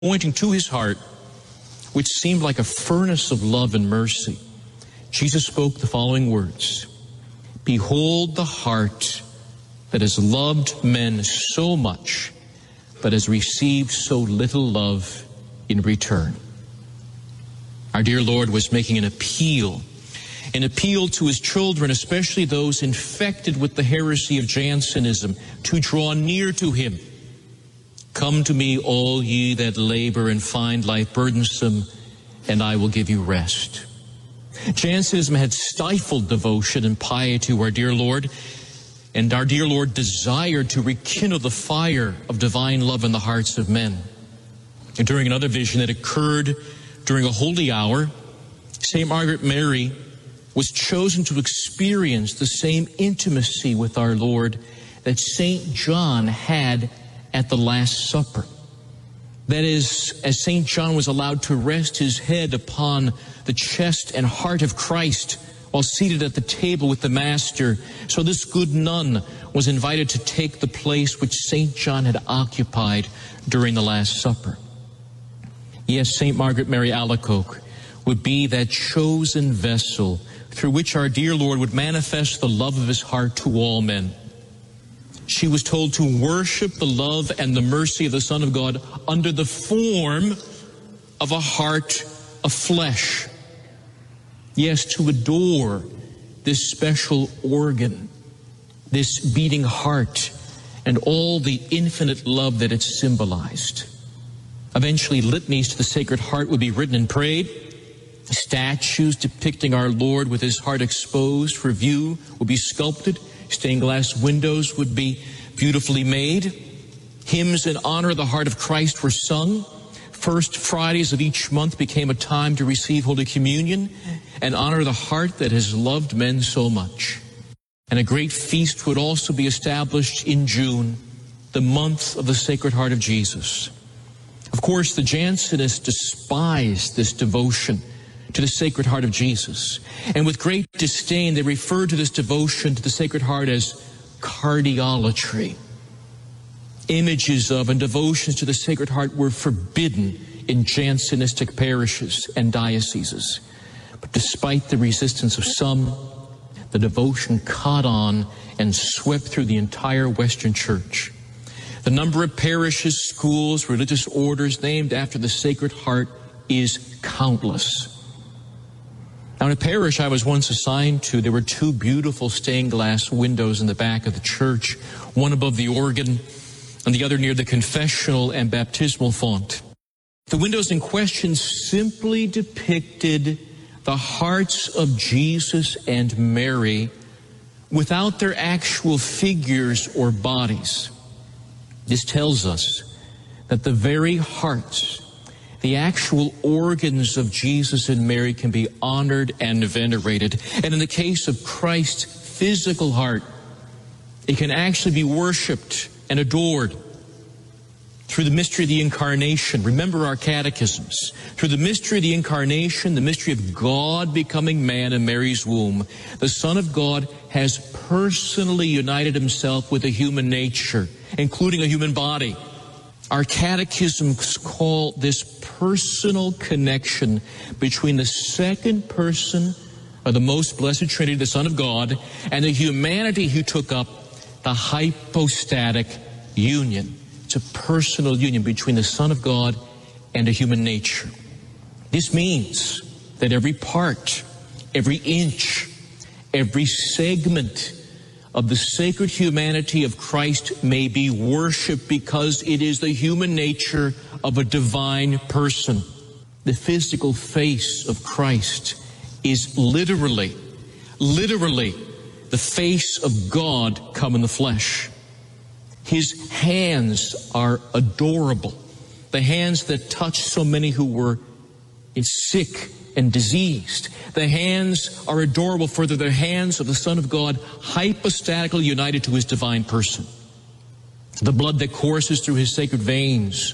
pointing to his heart, which seemed like a furnace of love and mercy, Jesus spoke the following words: "Behold the heart that has loved men so much, but has received so little love in return." Our dear Lord was making an appeal to his children, especially those infected with the heresy of Jansenism, to draw near to him. "Come to me, all ye that labor and find life burdensome, and I will give you rest." Jansenism had stifled devotion and piety to our dear Lord, and our dear Lord desired to rekindle the fire of divine love in the hearts of men. And during another vision that occurred during a holy hour, St. Margaret Mary was chosen to experience the same intimacy with our Lord that St. John had at the Last Supper. That is, as St. John was allowed to rest his head upon the chest and heart of Christ while seated at the table with the Master, so this good nun was invited to take the place which St. John had occupied during the Last Supper. Yes, St. Margaret Mary Alacoque would be that chosen vessel through which our dear Lord would manifest the love of his heart to all men. She was told to worship the love and the mercy of the Son of God under the form of a heart of flesh. Yes, to adore this special organ, this beating heart, and all the infinite love that it symbolized. Eventually, litanies to the Sacred Heart would be written and prayed. Statues depicting our Lord with his heart exposed for view would be sculpted. Stained glass windows would be beautifully made. Hymns in honor of the heart of Christ were sung. First Fridays of each month became a time to receive Holy Communion and honor the heart that has loved men so much. And a great feast would also be established in June, the month of the Sacred Heart of Jesus. Of course, the Jansenists despised this devotion to the Sacred Heart of Jesus. And with great disdain, they referred to this devotion to the Sacred Heart as cardiolatry. Images of and devotions to the Sacred Heart were forbidden in Jansenistic parishes and dioceses. But despite the resistance of some, the devotion caught on and swept through the entire Western Church. The number of parishes, schools, religious orders named after the Sacred Heart is countless. Now, in a parish I was once assigned to, there were two beautiful stained glass windows in the back of the church, one above the organ and the other near the confessional and baptismal font. The windows in question simply depicted the hearts of Jesus and Mary without their actual figures or bodies. This tells us that the very hearts, the actual organs of Jesus and Mary, can be honored and venerated. And in the case of Christ's physical heart, it can actually be worshiped and adored through the mystery of the Incarnation. Remember our catechisms. Through the mystery of the Incarnation, the mystery of God becoming man in Mary's womb, the Son of God has personally united himself with a human nature, including a human body. Our catechisms call this personal connection between the second person of the most blessed Trinity, the Son of God, and the humanity who took up the hypostatic union. It's a personal union between the Son of God and a human nature. This means that every part, every inch, every segment of the sacred humanity of Christ may be worshipped because it is the human nature of a divine person. The physical face of Christ is literally the face of God come in the flesh. His hands are adorable. The hands that touched so many who were sick and diseased. The hands are adorable. Further, the hands of the Son of God hypostatically united to his divine person. The blood that courses through his sacred veins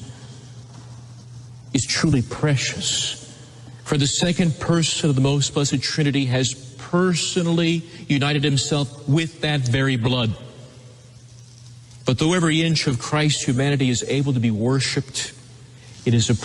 is truly precious. For the second person of the most blessed Trinity has personally united himself with that very blood. But though every inch of Christ's humanity is able to be worshipped, It is a